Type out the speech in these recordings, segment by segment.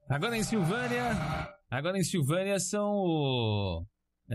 Agora em Silvânia são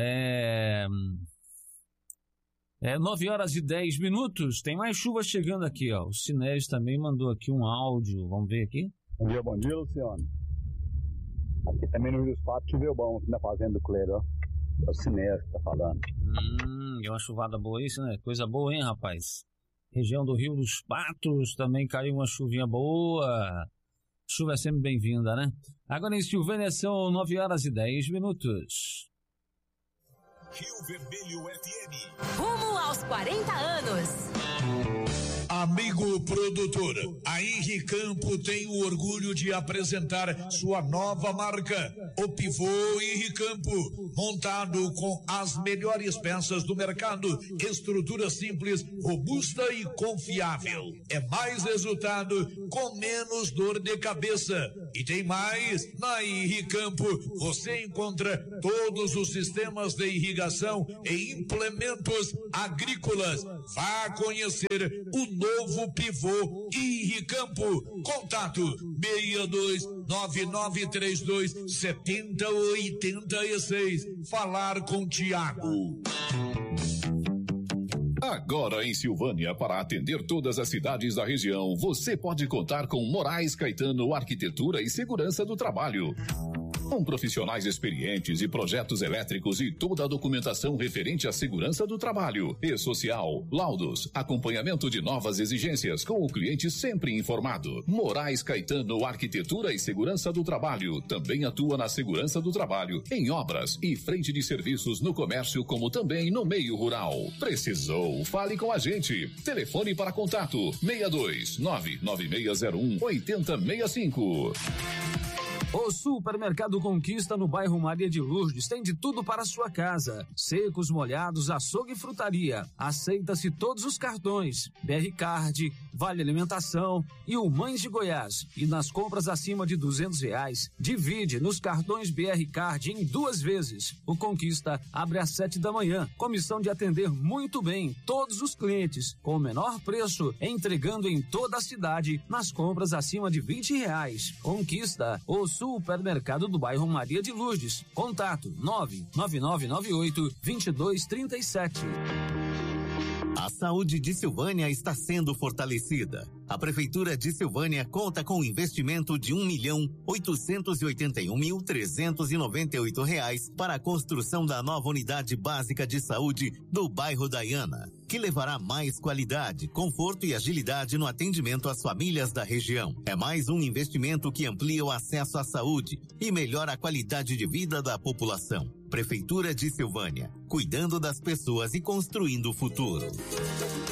9h10. Tem mais chuva chegando aqui, ó. O Sinés também mandou aqui um áudio. Vamos ver aqui. Bom dia, Luciano. Aqui também no Rio dos Patos choveu bom aqui na fazenda do Cleiro, ó. É o Sinés que tá falando. É uma chuvada boa isso, né? Coisa boa, hein, rapaz? Região do Rio dos Patos também caiu uma chuvinha boa. Chuva é sempre bem-vinda, né? Agora em Silvânia são 9h10. Rio Vermelho FM. Rumo aos 40 anos. Amigo produtor, a Henri Campo tem o orgulho de apresentar sua nova marca, o Pivô Henri Campo, montado com as melhores peças do mercado, estrutura simples, robusta e confiável. É mais resultado com menos dor de cabeça. E tem mais, na Henri Campo você encontra todos os sistemas de irrigação e implementos agrícolas. Vá conhecer o novo Pivô Henri Campo. Contato 6299327086. Falar com Tiago. Agora em Silvânia, para atender todas as cidades da região, você pode contar com Moraes Caetano Arquitetura e Segurança do Trabalho. Com profissionais experientes e projetos elétricos e toda a documentação referente à segurança do trabalho e social, laudos, acompanhamento de novas exigências com o cliente sempre informado. Moraes Caetano Arquitetura e Segurança do Trabalho também atua na segurança do trabalho, em obras e frente de serviços no comércio como também no meio rural. Precisou? Fale com a gente. Telefone para contato 62996018065. O Supermercado Conquista no bairro Maria de Lourdes tem de tudo para a sua casa. Secos, molhados, açougue e frutaria. Aceita-se todos os cartões. BR Card, Vale Alimentação e o Mães de Goiás. E nas compras acima de R$200, divide nos cartões BR Card em 2 vezes. O Conquista abre às 7 da manhã, com missão de atender muito bem todos os clientes, com o menor preço, entregando em toda a cidade nas compras acima de R$20. Conquista, o Supermercado do bairro Maria de Lourdes. Contato 99998-2237. A saúde de Silvânia está sendo fortalecida. A Prefeitura de Silvânia conta com um investimento de R$1.881.398 para a construção da nova unidade básica de saúde do bairro Daiana, que levará mais qualidade, conforto e agilidade no atendimento às famílias da região. É mais um investimento que amplia o acesso à saúde e melhora a qualidade de vida da população. Prefeitura de Silvânia, cuidando das pessoas e construindo o futuro.